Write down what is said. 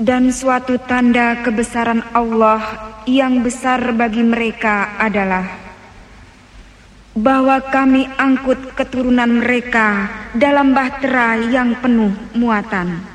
Dan suatu tanda kebesaran Allah yang besar bagi mereka adalah bahwa kami angkut keturunan mereka dalam bahtera yang penuh muatan.